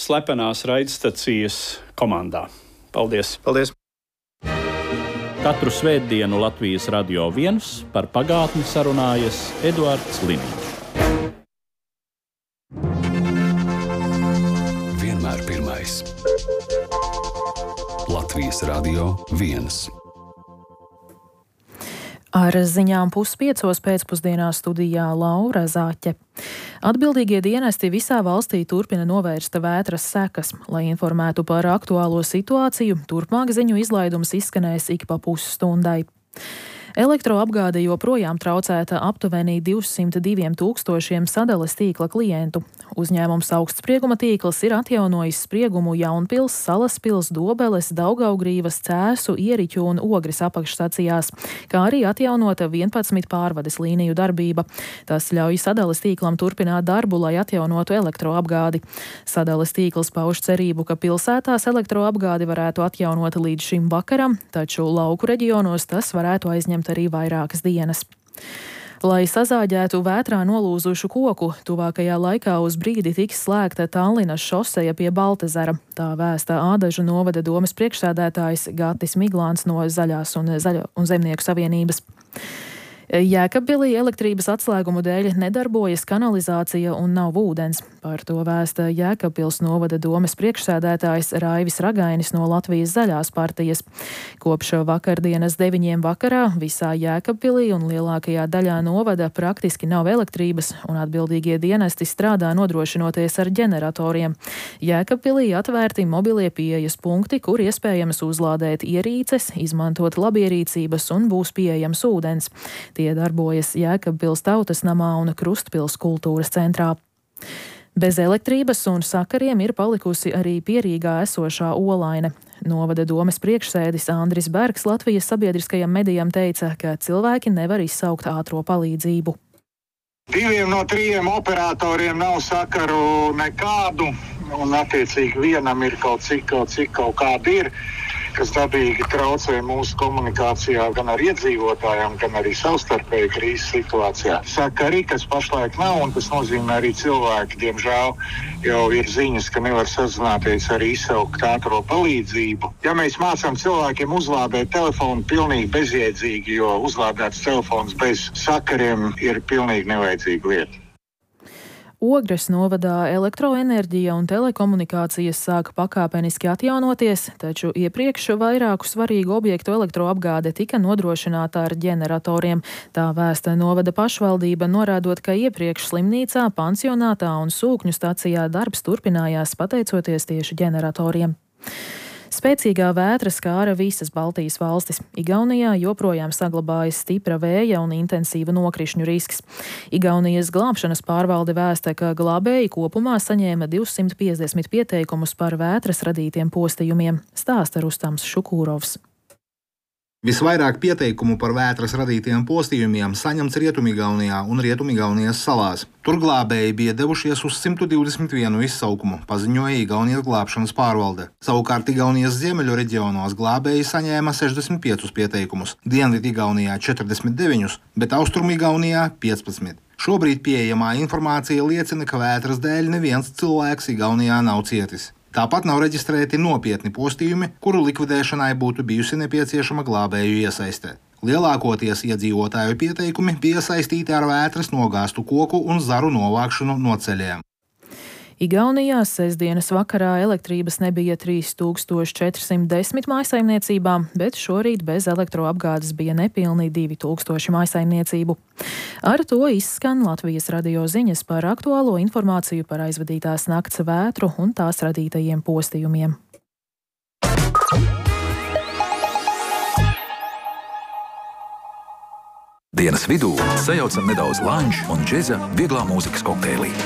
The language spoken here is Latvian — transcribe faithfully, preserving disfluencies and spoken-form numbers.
slepenās raidstacijas komandā. Paldies! Paldies! Katru svētdienu Latvijas Radio viens par pagātni sarunājas Eduards Liniņš. Vienmēr pirmais. Latvijas Radio viens. Ar ziņām puspiecos pēcpusdienā studijā Laura Zāķe. Atbildīgie dienesti visā valstī turpina novērst vētras sekas. Lai informētu par aktuālo situāciju, turpmāk ziņu izlaidums izskanēs ik pa pusstundai. Elektroapgāde joprojām traucēta aptuveni divsimt diviem tūkstošiem sadales tīkla klientu. Uzņēmums Augstsprieguma tīkls ir atjaunojis spriegumu Jaunpils, Salaspils, Dobeles, Daugavgrīvas, Cēsu, Ieriķu un Ogres apakšstacijās, kā arī atjaunota vienpadsmit pārvades līniju darbība. Tas ļauj sadales tīklam turpināt darbu, lai atjaunotu elektroapgādi. Sadales tīkls pauž cerību, ka pilsētās elektroapgādi varētu atjaunot līdz šim vakaram, taču lauku reģionos tas varētu aizņemt arī vairākas dienas. Lai sazāģētu vētrā nolūzušu koku, tuvākajā laikā uz brīdi tiks slēgta Tallinas šoseja pie Baltezera. Tā vēsta Ādažu novada domes priekšsēdētājs Gatis Miglāns no Zaļās un, Zaļo un Zemnieku savienības. Jēkabpilī elektrības atslēgumu dēļ nedarbojas kanalizācija un nav ūdens. Par to vēsta Jēkabpils novada domes priekšsēdētājs Raivis Ragainis no Latvijas Zaļās partijas. Kopš vakardienas deviņiem vakarā visā Jēkabpilī un lielākajā daļā novada praktiski nav elektrības, un atbildīgie dienesti strādā nodrošinoties ar ģeneratoriem. Jēkabpilī atvērti mobilie pieejas punkti, kur iespējams uzlādēt ierīces, izmantot labierīcības un būs pieejams ūdens. Tie darbojas Jēkabpils Tautas namā un Krustpils kultūras centrā. Bez elektrības un sakariem ir palikusi arī Pierīgā esošā Olaine. Novada domes priekšsēdis Andris Bergs Latvijas sabiedriskajam medijam teica, ka cilvēki nevar izsaukt ātro palīdzību. Diviem no trījiem operatoriem nav sakaru nekādu, un attiecīgi vienam ir kaut cik, kaut cik kaut kādi ir, kas dabīgi traucē mūsu komunikācijā gan ar iedzīvotājiem, gan arī savstarpēji krīzes situācijā. Sakari, kas pašlaik nav, un tas nozīmē arī cilvēki, diemžēl, jau ir ziņas, ka nevar sazināties arī izsaukt ātro palīdzību. Ja mēs mācām cilvēkiem uzlādēt telefonu pilnīgi bezjēdzīgi, jo uzlādēts telefons bez sakariem ir pilnīgi nevajadzīga lieta. Ogres novadā elektroenerģija un telekomunikācijas sāka pakāpeniski atjaunoties, taču iepriekš vairāku svarīgu objektu elektroapgāde tika nodrošināta ar ģeneratoriem. Tā vēsta novada pašvaldība, norādot, ka iepriekš slimnīcā, pansionātā un sūkņu stacijā darbs turpinājās pateicoties tieši ģeneratoriem. Spēcīgā vētra skāra visas Baltijas valstis. Igaunijā joprojām saglabājas stipra vēja un intensīva nokrišņu risks. Igaunijas glābšanas pārvalde vēsta, ka glābēji kopumā saņēma divsimt piecdesmit pieteikumus par vētras radītiem postījumiem, stāsta Rustams Šukūrovs. Visvairāk pieteikumu par vētras radītiem postījumiem saņemts Rietumigaunijā un Rietumigaunijas salās. Tur glābēji bija devušies uz simt divdesmit vienu izsaukumu, paziņoja Igaunijas glābšanas pārvalde. Savukārt Igaunijas ziemeļu reģionos glābēji saņēma sešdesmit piecus pieteikumus, Dienvidigaunijā četrdesmit deviņus, bet Austrumigaunijā piecpadsmit. Šobrīd pieejamā informācija liecina, ka vētras dēļ neviens cilvēks Igaunijā nav cietis. Tāpat nav reģistrēti nopietni postījumi, kuru likvidēšanai būtu bijusi nepieciešama glābēju iesaiste. Lielākoties iedzīvotāju pieteikumi bija saistīti ar vētras nogāztu koku un zaru novākšanu no ceļiem. Igaunijā sestdienas vakarā elektrības nebija trīs tūkstoši četri simti desmit mājsaimniecībām, bet šorīt bez elektroapgādes bija nepilni divi tūkstoši mājsaimniecību. Ar to izskan Latvijas radio ziņas par aktuālo informāciju par aizvadītās nakts vētru un tās radītajiem postījumiem. Dienas vidū sajaucam nedaudz lanču un džeza vieglā mūzikas kokteilī.